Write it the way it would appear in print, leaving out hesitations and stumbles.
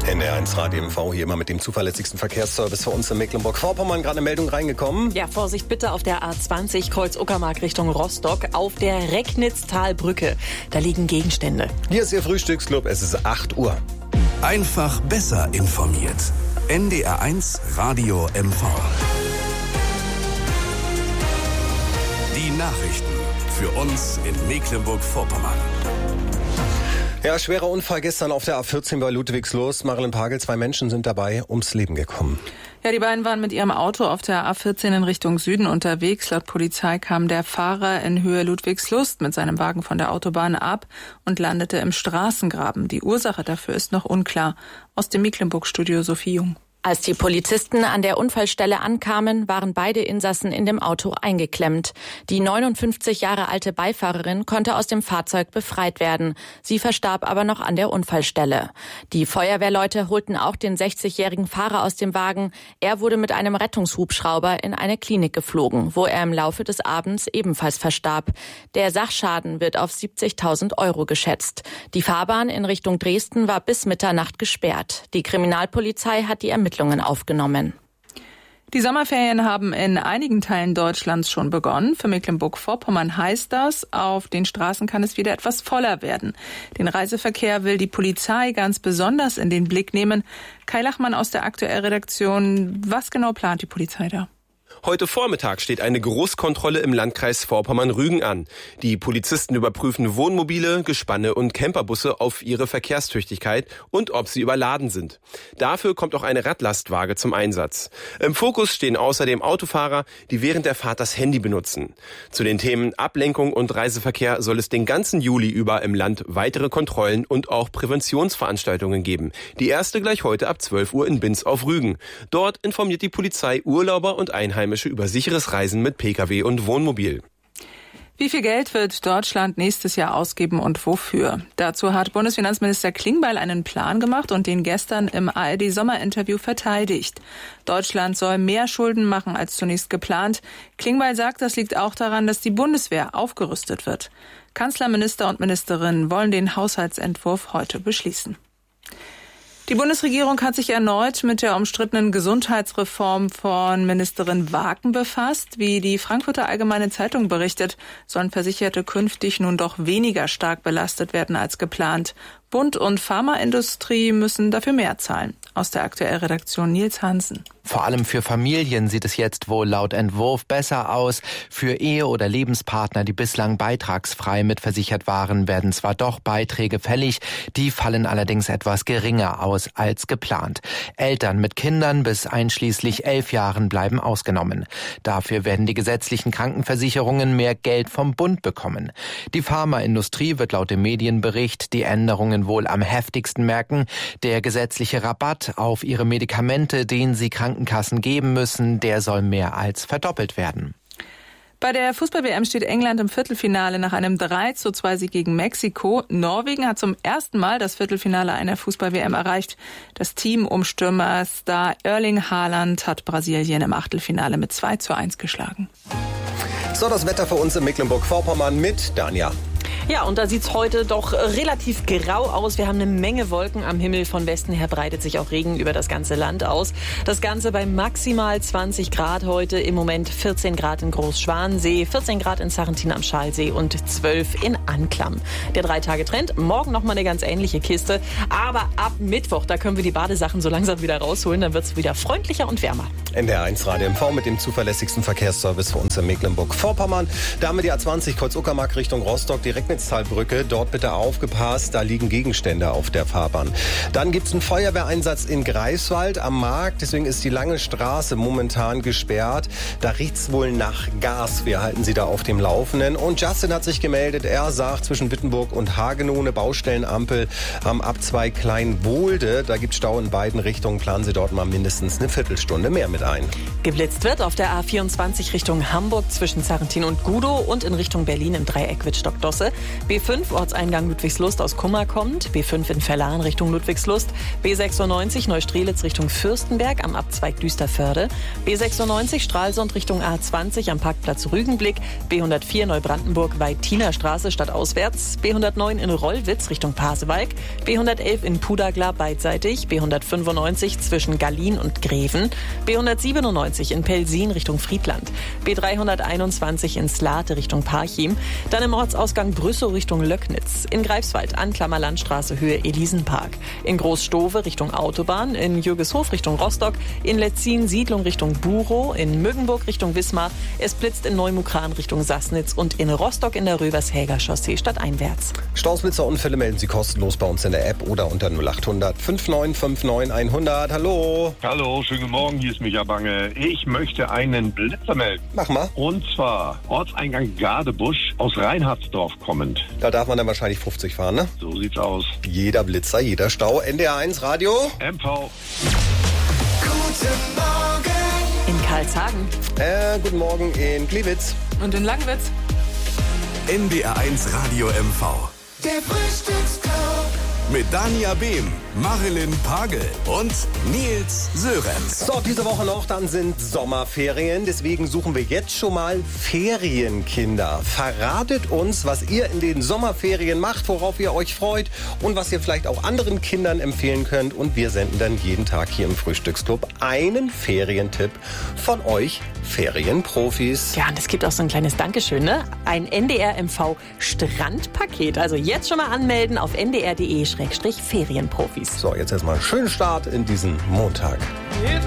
NDR1 Radio MV hier mal mit dem zuverlässigsten Verkehrsservice für uns in Mecklenburg-Vorpommern. Gerade eine Meldung reingekommen. Ja, Vorsicht bitte auf der A20 Kreuz-Uckermark Richtung Rostock auf der Recknitztalbrücke. Da liegen Gegenstände. Hier ist Ihr Frühstücksclub, es ist 8 Uhr. Einfach besser informiert. NDR1 Radio MV. Die Nachrichten für uns in Mecklenburg-Vorpommern. Ja, schwerer Unfall gestern auf der A14 bei Ludwigslust. Marilyn Pagel, 2 Menschen sind dabei ums Leben gekommen. Ja, die beiden waren mit ihrem Auto auf der A14 in Richtung Süden unterwegs. Laut Polizei kam der Fahrer in Höhe Ludwigslust mit seinem Wagen von der Autobahn ab und landete im Straßengraben. Die Ursache dafür ist noch unklar. Aus dem Mecklenburg-Studio Sophie Jung. Als die Polizisten an der Unfallstelle ankamen, waren beide Insassen in dem Auto eingeklemmt. Die 59 Jahre alte Beifahrerin konnte aus dem Fahrzeug befreit werden. Sie verstarb aber noch an der Unfallstelle. Die Feuerwehrleute holten auch den 60-jährigen Fahrer aus dem Wagen. Er wurde mit einem Rettungshubschrauber in eine Klinik geflogen, wo er im Laufe des Abends ebenfalls verstarb. Der Sachschaden wird auf 70.000 € geschätzt. Die Fahrbahn in Richtung Dresden war bis Mitternacht gesperrt. Die Kriminalpolizei hat die Ermittlungen aufgenommen. Die Sommerferien haben in einigen Teilen Deutschlands schon begonnen. Für Mecklenburg-Vorpommern heißt das, auf den Straßen kann es wieder etwas voller werden. Den Reiseverkehr will die Polizei ganz besonders in den Blick nehmen. Kai Lachmann aus der Aktuell-Redaktion, was genau plant die Polizei da? Heute Vormittag steht eine Großkontrolle im Landkreis Vorpommern-Rügen an. Die Polizisten überprüfen Wohnmobile, Gespanne und Camperbusse auf ihre Verkehrstüchtigkeit und ob sie überladen sind. Dafür kommt auch eine Radlastwaage zum Einsatz. Im Fokus stehen außerdem Autofahrer, die während der Fahrt das Handy benutzen. Zu den Themen Ablenkung und Reiseverkehr soll es den ganzen Juli über im Land weitere Kontrollen und auch Präventionsveranstaltungen geben. Die erste gleich heute ab 12 Uhr in Binz auf Rügen. Dort informiert die Polizei Urlauber und Einheimische über sicheres Reisen mit Pkw und Wohnmobil. Wie viel Geld wird Deutschland nächstes Jahr ausgeben und wofür? Dazu hat Bundesfinanzminister Klingbeil einen Plan gemacht und den gestern im ARD-Sommerinterview verteidigt. Deutschland soll mehr Schulden machen als zunächst geplant. Klingbeil sagt, das liegt auch daran, dass die Bundeswehr aufgerüstet wird. Kanzler, Minister und Ministerinnen wollen den Haushaltsentwurf heute beschließen. Die Bundesregierung hat sich erneut mit der umstrittenen Gesundheitsreform von Ministerin Waken befasst. Wie die Frankfurter Allgemeine Zeitung berichtet, sollen Versicherte künftig nun doch weniger stark belastet werden als geplant. Bund und Pharmaindustrie müssen dafür mehr zahlen. Aus der Aktuell-Redaktion Nils Hansen. Vor allem für Familien sieht es jetzt wohl laut Entwurf besser aus. Für Ehe- oder Lebenspartner, die bislang beitragsfrei mitversichert waren, werden zwar doch Beiträge fällig, die fallen allerdings etwas geringer aus als geplant. Eltern mit Kindern bis einschließlich 11 Jahren bleiben ausgenommen. Dafür werden die gesetzlichen Krankenversicherungen mehr Geld vom Bund bekommen. Die Pharmaindustrie wird laut dem Medienbericht die Änderungen wohl am heftigsten merken. Der gesetzliche Rabatt auf ihre Medikamente, den sie Krankenkassen geben müssen, der soll mehr als verdoppelt werden. Bei der Fußball-WM steht England im Viertelfinale nach einem 3:2 Sieg gegen Mexiko. Norwegen hat zum ersten Mal das Viertelfinale einer Fußball-WM erreicht. Das Team um Stürmerstar Erling Haaland hat Brasilien im Achtelfinale mit 2:1 geschlagen. So, das Wetter für uns in Mecklenburg-Vorpommern mit Danja. Ja, und da sieht's heute doch relativ grau aus. Wir haben eine Menge Wolken am Himmel. Von Westen her breitet sich auch Regen über das ganze Land aus. Das Ganze bei maximal 20 Grad heute. Im Moment 14 Grad in Großschwansee, 14 Grad in Sarrentin am Schalsee und 12 in Anklam. Der 3-Tage-Trend. Morgen nochmal eine ganz ähnliche Kiste. Aber ab Mittwoch, da können wir die Badesachen so langsam wieder rausholen. Dann wird's wieder freundlicher und wärmer. NDR1 Radio MV mit dem zuverlässigsten Verkehrsservice für uns in Mecklenburg-Vorpommern. Da haben wir die A20 Kreuz-Uckermark Richtung Rostock, die Recknitztalbrücke. Dort bitte aufgepasst, da liegen Gegenstände auf der Fahrbahn. Dann gibt es einen Feuerwehreinsatz in Greifswald am Markt. Deswegen ist die lange Straße momentan gesperrt. Da riecht's wohl nach Gas. Wir halten Sie da auf dem Laufenden. Und Justin hat sich gemeldet. Er sagt, zwischen Wittenburg und Hagenow eine Baustellenampel am Abzweig Kleinwohlde. Da gibt es Stau in beiden Richtungen. Planen Sie dort mal mindestens eine Viertelstunde mehr mit ein. Geblitzt wird auf der A24 Richtung Hamburg zwischen Sarrentin und Gudow und in Richtung Berlin im Dreieck Wittstock-Dosse. B5 Ortseingang Ludwigslust aus Kummer kommt. B5 in Verlan Richtung Ludwigslust. B96 Neustrelitz Richtung Fürstenberg am Abzweig Düsterförde. B96 Stralsund Richtung A20 am Parkplatz Rügenblick. B104 Neubrandenburg Weitiner-Straße stadtauswärts. B109 in Rollwitz Richtung Pasewalk. B111 in Pudagla beidseitig. B195 zwischen Gallien und Greven. B197 in Pelsin Richtung Friedland. B321 in Slate Richtung Parchim. Dann im Ortsausgang Brüssow Richtung Löcknitz. In Greifswald Anklammer Landstraße Höhe Elisenpark. In Großstowe Richtung Autobahn. In Jürgeshof Richtung Rostock. In Letzin Siedlung Richtung Burow. In Müggenburg Richtung Wismar. Es blitzt in Neumukran Richtung Sassnitz und in Rostock in der Rövershäger Chaussee stadteinwärts. Stausblitzerunfälle melden Sie kostenlos bei uns in der App oder unter 0800 5959 100. Hallo. Hallo, schönen guten Morgen, hier ist Micha Bange. Ich möchte einen Blitzer melden. Mach mal. Und zwar Ortseingang Gadebusch aus Reinhardsdorf kommend. Da darf man dann wahrscheinlich 50 fahren, ne? So sieht's aus. Jeder Blitzer, jeder Stau. NDR1 Radio. MV. Guten Morgen. In Karlshagen. Guten Morgen in Gliwitz. Und in Langwitz. NDR1 Radio MV. Der Frühstücksclub. Mit Dania Behm, Marilyn Pagel und Nils Sörenz. So, diese Woche noch, dann sind Sommerferien. Deswegen suchen wir jetzt schon mal Ferienkinder. Verratet uns, was ihr in den Sommerferien macht, worauf ihr euch freut und was ihr vielleicht auch anderen Kindern empfehlen könnt. Und wir senden dann jeden Tag hier im Frühstücksclub einen Ferientipp von euch Ferienprofis. Ja, und es gibt auch so ein kleines Dankeschön, ne? Ein NDR-MV Strandpaket. Also jetzt schon mal anmelden auf ndr.de/Ferienprofis. So, jetzt erstmal einen schönen Start in diesen Montag.